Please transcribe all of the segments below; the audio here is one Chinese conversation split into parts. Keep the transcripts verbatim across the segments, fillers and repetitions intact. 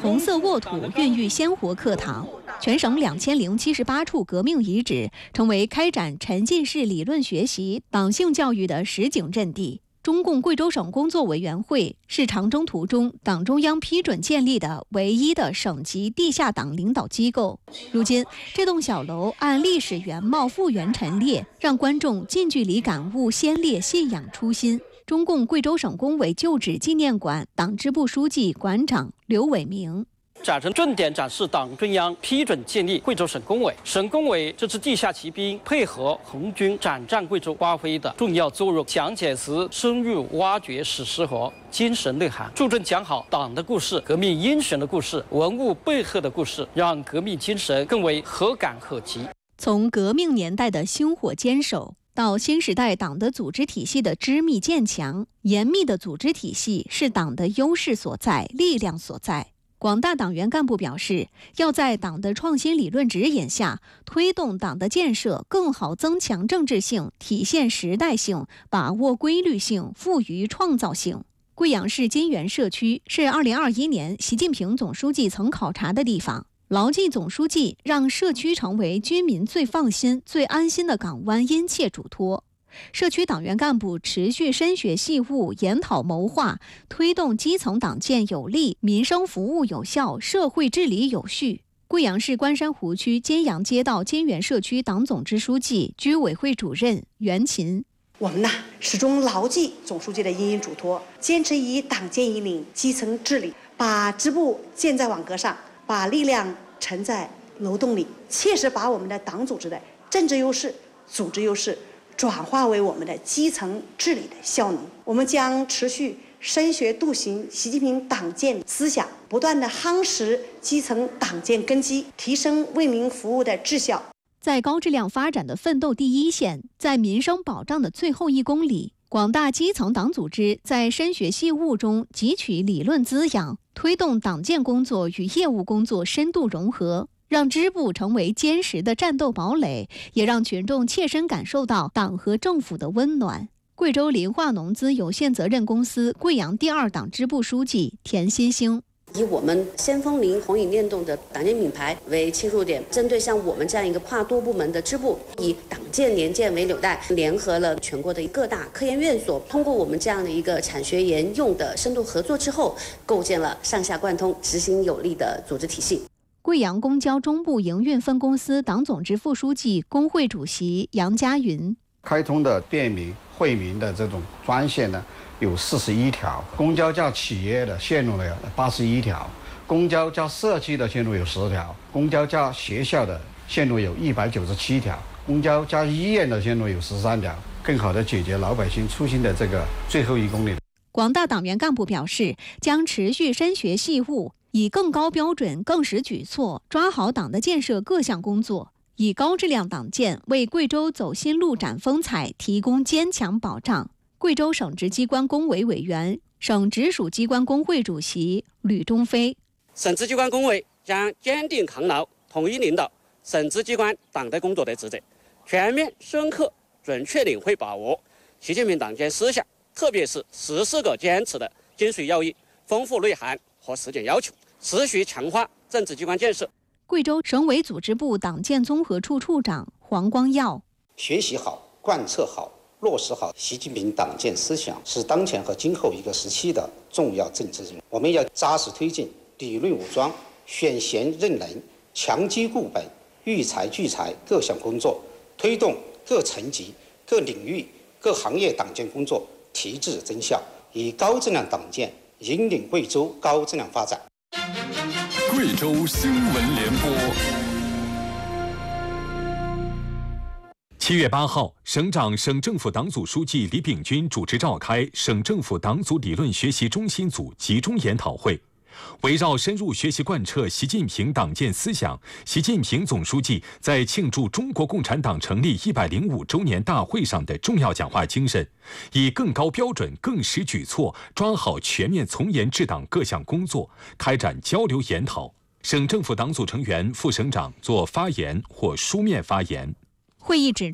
红色沃土孕育鲜活课堂。全省两千零七十八处革命遗址成为开展沉浸式理论学习、党性教育的实景阵地。中共贵州省工作委员会是长征途中党中央批准建立的唯一的省级地下党领导机构。如今，这栋小楼按历史原貌复原陈列，让观众近距离感悟先烈信仰初心。中共贵州省工委旧址纪念馆党支部书记、馆长刘伟明。 展陈重点展示党中央批准建立贵州省工委，省工委这支地下骑兵配合红军展战贵州发挥的重要作用。讲解时深入挖掘史实和精神内涵，注重讲好党的故事、革命英雄的故事、文物背后的故事，让革命精神更为可感可及。 从革命年代的星火坚守，到新时代党的组织体系的织密渐强，严密的组织体系是党的优势所在、力量所在。广大党员干部表示，要在党的创新理论指引下，推动党的建设更好增强政治性，体现时代性，把握规律性，富于创造性。贵阳市金源社区是二零二一年习近平总书记曾考察的地方。牢记总书记让社区成为居民最放心、最安心的港湾殷切嘱托。社区党员干部持续深学细悟、研讨谋划，推动基层党建有力、民生服务有效、社会治理有序。贵阳市关山湖区金阳街道金源社区党总支书记、居委会主任袁琴。 我们呢，始终牢记总书记的殷殷嘱托，坚持以党建引领基层治理，把支部建在网格上，把力量沉在楼洞里，切实把我们的党组织的政治优势、组织优势转化为我们的基层治理的效能。我们将持续深学笃行习近平党建思想，不断地夯实基层党建根基，提升为民服务的质效。 在高质量发展的奋斗第一线，在民生保障的最后一公里，广大基层党组织在深学细悟中汲取理论滋养，推动党建工作与业务工作深度融合，让支部成为坚实的战斗堡垒，也让群众切身感受到党和政府的温暖。贵州林化农资有限责任公司贵阳第二党支部书记田新兴。 以我们先锋林红影联动的党建品牌为切入点，针对像我们这样一个跨多部门的支部，以党建联建为纽带，联合了全国的各大科研院所，通过我们这样的一个产学研用的深度合作之后，构建了上下贯通、执行有力的组织体系。 贵阳公交中部营运分公司党总支副书记、工会主席杨家云。 开通的便民惠民的这种专线呢，有四十一条，公交加企业的线路呢有八十一条，公交加社区的线路有十条，公交加学校的线路有一百九十七条，公交加医院的线路有十三条，更好地解决老百姓出行的这个最后一公里。 广大党员干部表示，将持续深学细悟，以更高标准、更实举措抓好党的建设各项工作，以高质量党建为贵州走新路、展风采提供坚强保障。贵州省直机关工委委员、省直属机关工会主席吕中飞。 省直机关工委将坚定抗牢，统一领导省直机关党的工作的职责，全面、深刻、准确领会把握习近平党建思想，特别是十四个坚持的精髓要义、丰富内涵和实践要求，持续强化政治机关建设。 贵州省委组织部党建综合处处长黄光耀。 学习好、贯彻好、落实好习近平党建思想，是当前和今后一个时期的重要政治任务。我们要扎实推进理论武装、选贤任能、强基固本、育才聚才各项工作，推动各层级、各领域、各行业党建工作提质增效，以高质量党建引领贵州高质量发展。 贵州新闻联播。七月八号，省长、省政府党组书记李炳军主持召开省政府党组理论学习中心组集中研讨会。围绕深入学习贯彻习近平党建思想，习近平总书记在庆祝中国共产党成立一百零五周年大会上的重要讲话精神，以更高标准、更实举措抓好全面从严治党各项工作，开展交流研讨。省政府党组成员、副省长作发言或书面发言。 会议指出，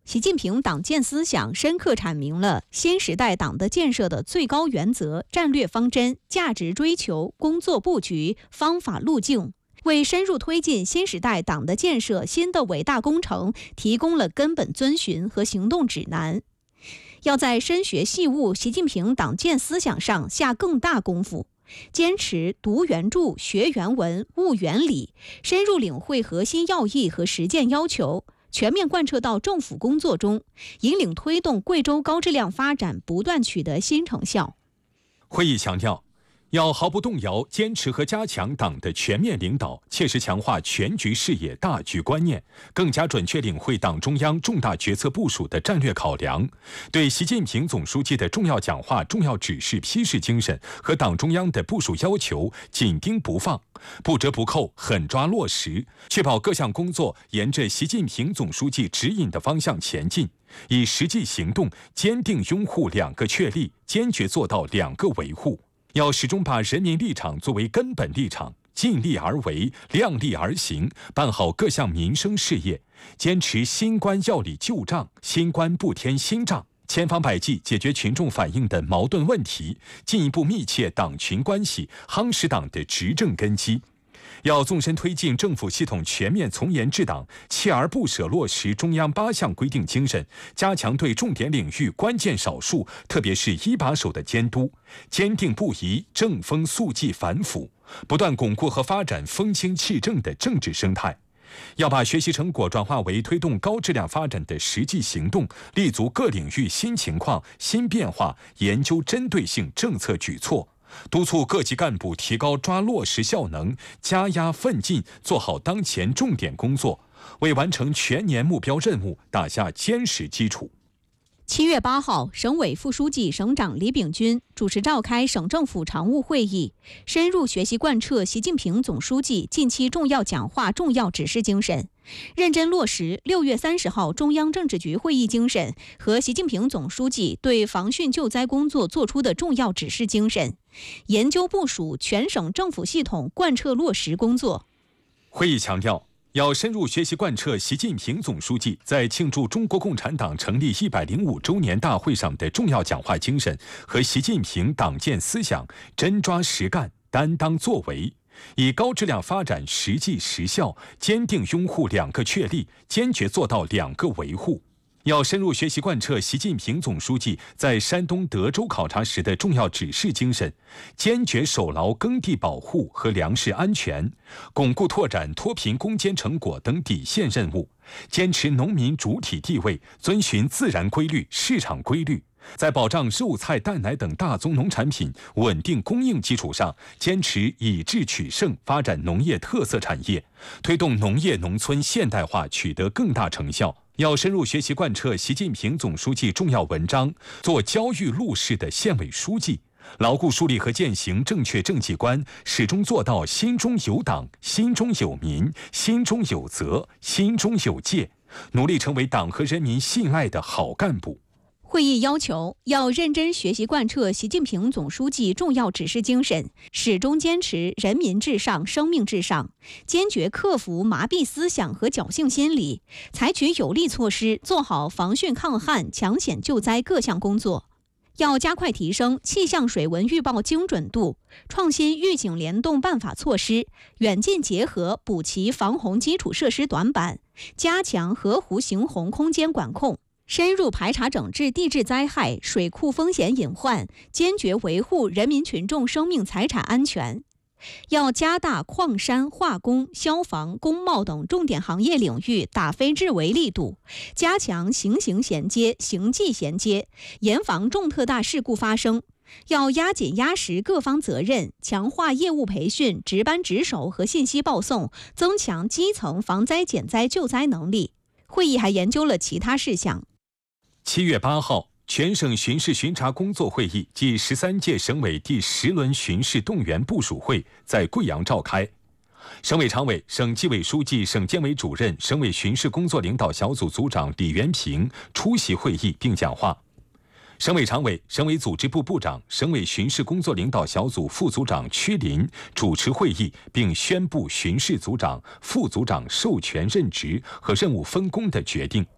习近平党建思想深刻阐明了新时代党的建设的最高原则、战略方针、价值追求、工作布局、方法路径，为深入推进新时代党的建设新的伟大工程提供了根本遵循和行动指南。要在深学细悟习近平党建思想上下更大功夫，坚持读原著、学原文、悟原理，深入领会核心要义和实践要求，全面贯彻到政府工作中，引领推动贵州高质量发展不断取得新成效。 会议强调，要毫不动摇坚持和加强党的全面领导，切实强化全局视野、大局观念，更加准确领会党中央重大决策部署的战略考量，对习近平总书记的重要讲话、重要指示批示精神和党中央的部署要求紧盯不放，不折不扣，狠抓落实，确保各项工作沿着习近平总书记指引的方向前进，以实际行动坚定拥护两个确立，坚决做到两个维护。要始终把人民立场作为根本立场，尽力而为，量力而行，办好各项民生事业，坚持新官要理旧账，新官不添新账，千方百计解决群众反映的矛盾问题，进一步密切党群关系，夯实党的执政根基。要纵深推进政府系统全面从严治党，锲而不舍落实中央八项规定精神，加强对重点领域、关键少数，特别是一把手的监督，坚定不移正风肃纪反腐，不断巩固和发展风清气正的政治生态。要把学习成果转化为推动高质量发展的实际行动，立足各领域新情况、新变化，研究针对性政策举措，督促各级干部提高抓落实效能，加压奋进，做好当前重点工作，为完成全年目标任务打下坚实基础。 七月八号，省委副书记、省长李炳军主持召开省政府常务会议，深入学习贯彻习近平总书记近期重要讲话、重要指示精神，认真落实六月三十号中央政治局会议精神和习近平总书记对防汛救灾工作作出的重要指示精神，研究部署全省政府系统贯彻落实工作。 会议强调，要深入学习贯彻习近平总书记在庆祝中国共产党成立一百零五周年大会上的重要讲话精神和习近平党建思想，真抓实干，担当作为，以高质量发展实际实效，坚定拥护两个确立，坚决做到两个维护。要深入学习贯彻习近平总书记在山东德州考察时的重要指示精神，坚决守牢耕地保护和粮食安全，巩固拓展脱贫攻坚成果等底线任务，坚持农民主体地位，遵循自然规律、市场规律，在保障肉菜、蛋奶等大宗农产品稳定供应基础上，坚持以智取胜，发展农业特色产业，推动农业农村现代化取得更大成效。要深入学习贯彻习近平总书记重要文章，做焦裕禄式的县委书记，牢固树立和践行正确政绩观，始终做到心中有党、心中有民、心中有责、心中有戒，努力成为党和人民信赖的好干部。 会议要求，要认真学习贯彻习近平总书记重要指示精神，始终坚持人民至上、生命至上，坚决克服麻痹思想和侥幸心理，采取有力措施，做好防汛抗旱、抢险救灾各项工作。要加快提升气象水文预报精准度，创新预警联动办法措施，远近结合补齐防洪基础设施短板，加强河湖行洪空间管控，深入排查整治地质灾害、水库风险隐患，坚决维护人民群众生命财产安全。要加大矿山、化工、消防、工贸等重点行业领域打非治为力度，加强刑刑衔接、刑纪衔接，严防重特大事故发生。要压紧压实各方责任，强化业务培训、值班值守和信息报送，增强基层防灾减灾救灾能力。会议还研究了其他事项。 七月八号，全省巡视巡查工作会议暨十三届省委第十轮巡视动员部署会在贵阳召开。省委常委、省纪委书记、省监委主任、省委巡视工作领导小组组长李元平出席会议并讲话。省委常委、省委组织部部长、省委巡视工作领导小组副组长屈林主持会议并宣布巡视组长、副组长授权任职和任务分工的决定。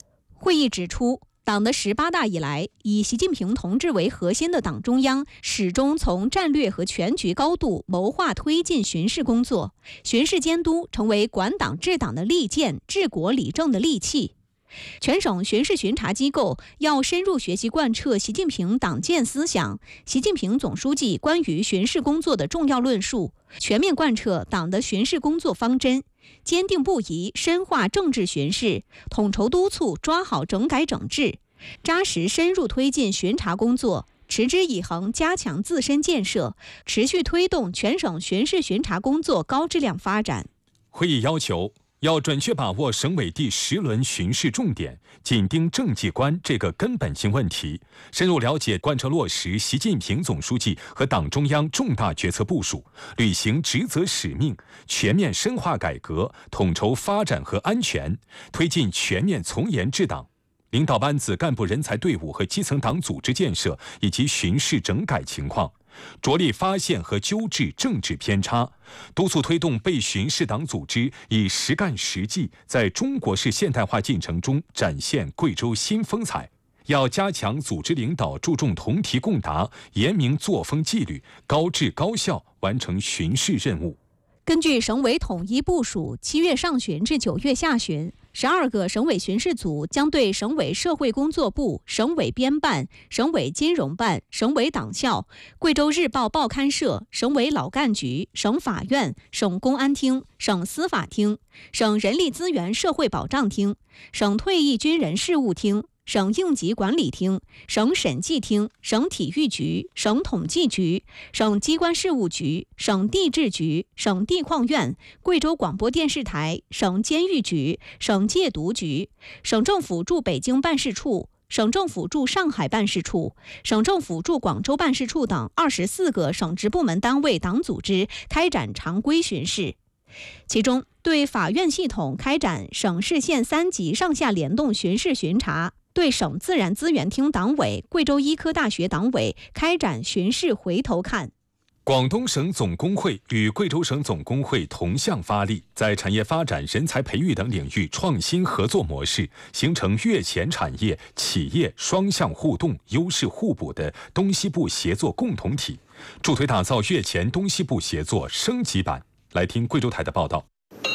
会议指出，党的十八大以来，以习近平同志为核心的党中央始终从战略和全局高度谋划推进巡视工作，巡视监督成为管党治党的利剑，治国理政的利器。全省巡视巡查机构要深入学习贯彻习近平党建思想、习近平总书记关于巡视工作的重要论述，全面贯彻党的巡视工作方针，坚定不移深化政治巡视，统筹督促抓好整改整治，扎实深入推进巡查工作，持之以恒加强自身建设，持续推动全省巡视巡查工作高质量发展。 会议要求要准确把握省委第十轮巡视重点，紧盯政绩观这个根本性问题，深入了解贯彻落实习近平总书记和党中央重大决策部署，履行职责使命，全面深化改革，统筹发展和安全，推进全面从严治党。领导班子干部人才队伍和基层党组织建设以及巡视整改情况，着力发现和纠治政治偏差，督促推动被巡视党组织以实干实际，在中国式现代化进程中展现贵州新风采。要加强组织领导注重同题共答，严明作风纪律，高质高效完成巡视任务。 根据省委统一部署，七月上旬至九月下旬，十二个省委巡视组将对省委社会工作部、省委编办、省委金融办、省委党校、贵州日报报刊社、省委劳干局、省法院、省公安厅、省司法厅、省人力资源社会保障厅、省退役军人事务厅、省应急管理厅、省审计厅、省体育局、省统计局、省机关事务局、省地质局、省地矿院、贵州广播电视台、省监狱局、省戒毒局、省政府驻北京办事处、省政府驻上海办事处、省政府驻广州办事处等二十四个省直部门单位党组织开展常规巡视。其中，对法院系统开展省市县三级上下联动巡视巡查，对省自然资源厅党委、贵州医科大学党委开展巡视回头看。 广东省总工会与贵州省总工会同向发力，在产业发展、人才培育等领域创新合作模式，形成越前产业企业双向互动、优势互补的东西部协作共同体，助推打造越前东西部协作升级版。来听贵州台的报道。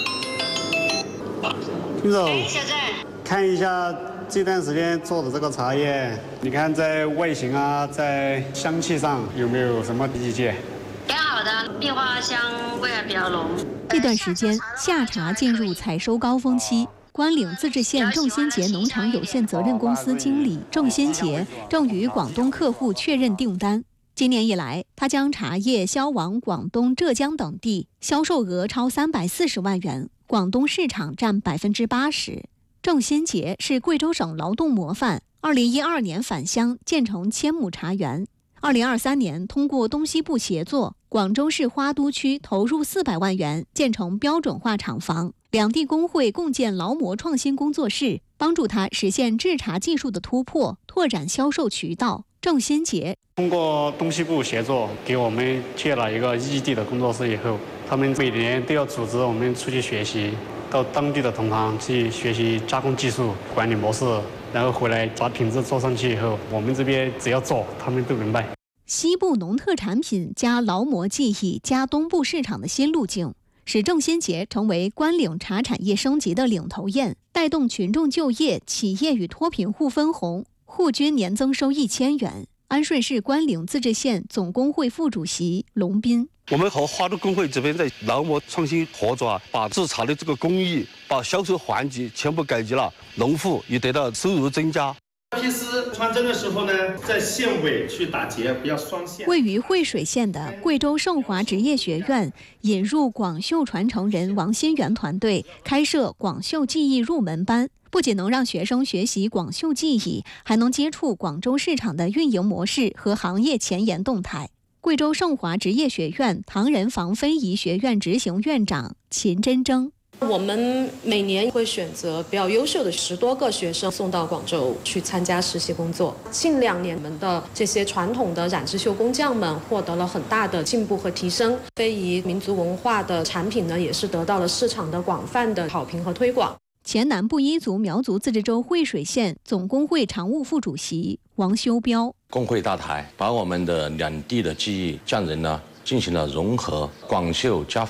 听总，看一下这段时间做的这个茶叶，你看在外形啊，在香气上有没有什么意见？ 挺好的，蜜花香味还比较浓。 这段时间，夏茶进入采收高峰期。关岭自治县郑先杰农场有限责任公司经理郑先杰正与广东客户确认订单。今年以来，他将茶叶销往广东、浙江等地，销售额超三百四十万元，广东市场占百分之八十。郑先杰是贵州省劳动模范，二零一二年返乡建成千亩茶园。二零二三年，通过东西部协作，广州市花都区投入四百万元建成标准化厂房，两地工会共建劳模创新工作室，帮助他实现制茶技术的突破，拓展销售渠道。郑先杰通过东西部协作，给我们建了一个异地的工作室以后，他们每年都要组织我们出去学习，到当地的同行去学习加工技术、管理模式，然后回来把品质做上去以后，我们这边只要做，他们都能卖。 西部农特产品加劳模技艺加东部市场的新路径，使郑先杰成为关岭茶产业升级的领头雁，带动群众就业，企业与脱贫户分红，户均年增收一千元。安顺市关岭自治县总工会副主席龙斌， 我们和花都工会这边在劳模创新合作啊，把制茶的这个工艺、把销售环节全部改革了，农户也得到收入增加。 批丝穿针的时候呢，在线尾去打结，不要双线。 位于惠水县的贵州盛华职业学院引入广绣传承人王新元团队，开设广绣技艺入门班。不仅能让学生学习广绣技艺，还能接触广州市场的运营模式和行业前沿动态。贵州盛华职业学院唐人房非遗学院执行院长秦真征， 我们每年会选择比较优秀的十多个学生送到广州去参加实习工作。近两年，我们的这些传统的染织绣工匠们获得了很大的进步和提升，非遗民族文化的产品呢，也是得到了市场的广泛的好评和推广。 前南布依族苗族自治州惠水县总工会常务副主席王修彪。 工会大台把我们的两地的技艺匠人呢进行了融合，广绣家